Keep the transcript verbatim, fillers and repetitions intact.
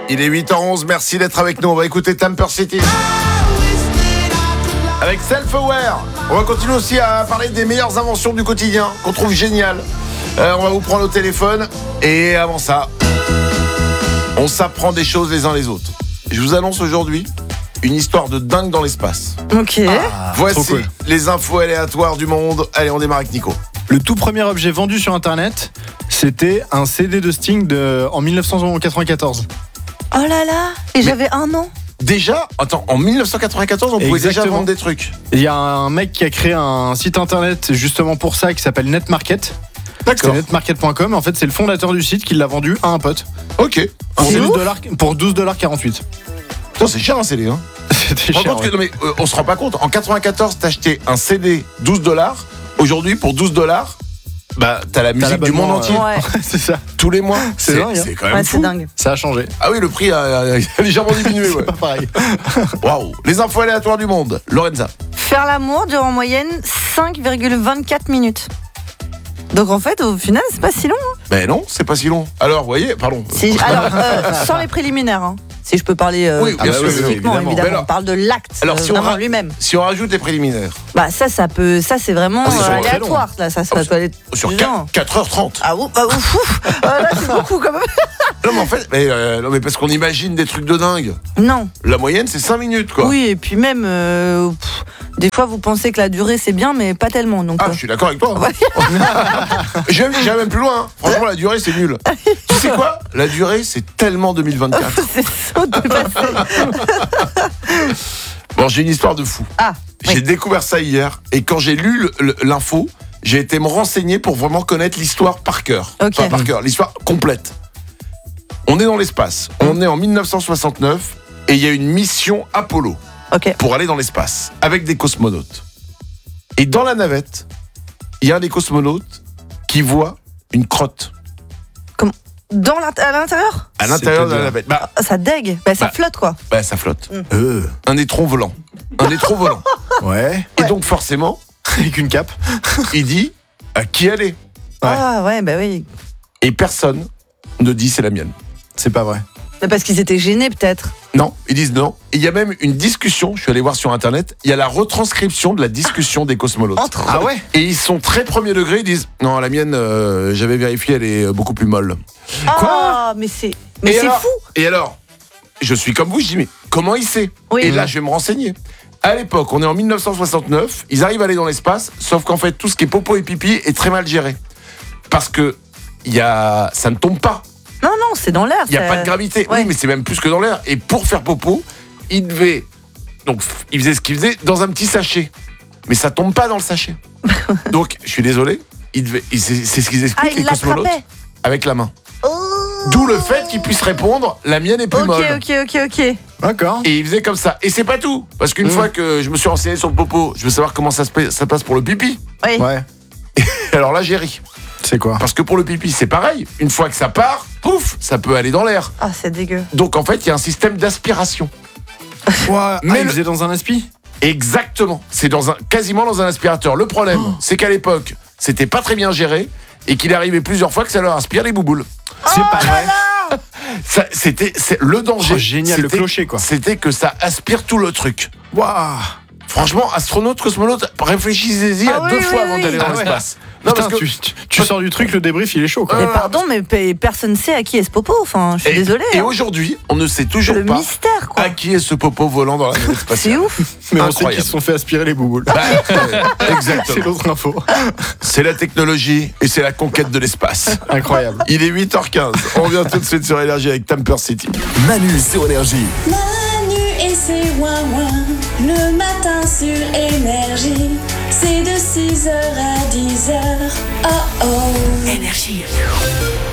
Il est huit heures onze, merci d'être avec nous. On va écouter Tamper City avec Self-Aware. On va continuer aussi à parler des meilleures inventions du quotidien qu'on trouve géniales. Euh, on va vous prendre au téléphone. Et avant ça, on s'apprend des choses les uns les autres. Je vous annonce aujourd'hui une histoire de dingue dans l'espace. Ok. Ah, voici cool. Les infos aléatoires du monde. Allez, on démarre avec Nico. Le tout premier objet vendu sur Internet, c'était un C D de Sting de, en dix-neuf cent quatre-vingt-quatorze. Oh là là. Et Mais j'avais un an. Déjà, attends, en dix-neuf cent quatre-vingt-quatorze, on pouvait Exactement. déjà vendre des trucs. Il y a un mec qui a créé un site internet justement pour ça qui s'appelle Netmarket. D'accord. C'est netmarket point com. En fait, c'est le fondateur du site qui l'a vendu à un pote. Ok. Pour douze dollars, pour douze dollars quarante-huit. Putain, c'est cher un C D, hein. C'était cher. Ouais. Que, non, mais, euh, on se rend pas compte. En quatre-vingt-quatorze, t'achetais un C D douze dollars. Aujourd'hui, pour douze dollars, bah, t'as la musique t'as du monde entier. Ouais. C'est ça. Tous les mois. C'est, c'est dingue. Hein. C'est quand même ouais, fou. C'est dingue. Ça a changé. Ah oui, le prix a, a, a légèrement diminué. C'est ouais. pas pareil. Waouh. Les infos aléatoires du monde. Lorenza. Faire l'amour dure en moyenne cinq virgule vingt-quatre minutes. Donc en fait, au final, c'est pas si long. Hein. Ben non, c'est pas si long. Alors, vous voyez, pardon. Si, alors, euh, sans les préliminaires. Hein. Si je peux parler euh, oui, bien sûr, spécifiquement, évidemment. évidemment, alors, on parle de l'acte alors, euh, si on ra- lui-même. Si on rajoute les préliminaires. Bah ça, ça peut, ça c'est vraiment Ah, c'est euh, long, aléatoire. Là, ça, ça ah, peut aller sur genre. quatre heures trente. Ah ouf, ah, ouf, ouf. Ah, là c'est beaucoup quand même. Non mais en fait, mais, euh, non, mais parce qu'on imagine des trucs de dingue. Non. La moyenne c'est cinq minutes quoi. Oui, et puis même, euh, pff, des fois vous pensez que la durée c'est bien, mais pas tellement. Donc, Ah, euh... je suis d'accord avec toi. J'irai même plus loin. Hein. Franchement, la durée c'est nul. Tu sais quoi ? La durée c'est tellement deux mille vingt-quatre. C'est saut dépassé. Bon, j'ai une histoire de fou. Ah. J'ai Oui. découvert ça hier et quand j'ai lu le, le, l'info, j'ai été me renseigner pour vraiment connaître l'histoire par cœur. Ok. Enfin, par cœur, l'histoire complète. On est dans l'espace. On est en dix-neuf cent soixante-neuf et il y a une mission Apollo Ok. pour aller dans l'espace avec des cosmonautes. Et dans la navette, il y a un des cosmonautes qui voit une crotte Dans l'int- à l'intérieur, à l'intérieur de la C'est-à-dire navette. Bah, ça dégue. Bah, ça Bah. flotte quoi. bah ça flotte. Mm. Euh, Un étron volant. Un étron volant. ouais. Et donc forcément, Avec une cape. il dit à qui elle est. Ouais. Ah ouais, bah oui. Et personne ne dit c'est la mienne. C'est pas vrai. Bah, parce qu'ils étaient gênés peut-être. Non, ils disent non. Et il y a même une discussion, je suis allé voir sur internet, il y a la retranscription de la discussion des cosmonautes. Entre. Ah ouais. Et ils sont très premier degré, ils disent non, la mienne, euh, j'avais vérifié, elle est beaucoup plus molle. Ah, mais c'est, mais Et c'est alors fou. Et alors, je suis comme vous, je dis mais comment il sait Oui. Et là, je vais me renseigner. À l'époque, on est en dix-neuf cent soixante-neuf, ils arrivent à aller dans l'espace, sauf qu'en fait, tout ce qui est popo et pipi est très mal géré. Parce que il y a, ça ne tombe pas. Non, non, c'est dans l'air. Il n'y a ça- pas de gravité. Ouais. Oui, mais c'est même plus que dans l'air. Et pour faire popo, il devait. Donc, il faisait ce qu'il faisait dans un petit sachet. Mais ça tombe pas dans le sachet. Donc, je suis désolé. Il devait, il- c'est, c'est ce qu'ils Ah, expliquent, il les cosmonautes. l'attrapait. Avec la main. Oh. D'où le fait qu'il puisse répondre la mienne est plus Ok, molle. ok, ok, ok. D'accord. Et il faisait comme ça. Et c'est pas tout. Parce qu'une Mmh. fois que je me suis renseigné sur le popo, je veux savoir comment ça se passe, ça passe pour le pipi. Oui. Ouais. Et alors là, j'ai ri. C'est quoi? Parce que pour le pipi, c'est pareil. Une fois que ça part, pouf, ça peut aller dans l'air. Ah, c'est dégueu. Donc en fait, il y a un système d'aspiration. Ouais. Mais Mais il le- faisait dans un aspi. Exactement. C'est dans un, quasiment dans un aspirateur. Le problème, Oh. c'est qu'à l'époque, c'était pas très bien géré et qu'il arrivait plusieurs fois que ça leur aspire les bouboules. C'est pas vrai. Ça, c'était c'est, le danger. Oh, génial, le c'était- clocher, quoi. C'était que ça aspire tout le truc. Waouh. Franchement, astronaute, cosmonaute, réfléchissez-y Ah à oui, deux oui, fois avant oui. d'aller dans Ah ouais. l'espace. Non, Putain, parce que tu, tu- tu sors du truc, le débrief il est chaud quoi. Euh, Mais pardon, mais pe- personne sait à qui est ce popo. Enfin, je suis et, désolée. et hein. aujourd'hui, on ne sait toujours Le pas mystère, quoi. à qui est ce popo volant dans la navette C'est spatiale. ouf. Mais on sait incroyable. qu'ils se sont fait aspirer les bouboules. Bah, euh, C'est exactement. l'autre info. C'est la technologie et c'est la conquête de l'espace. Incroyable. Il est huit heures quinze. On revient tout de suite sur Énergie avec Tamper City. Manu sur Énergie. Manu et ses ouin-ouin, le matin sur Énergie, c'est de six heures à dix heures. Oh oh. Énergie.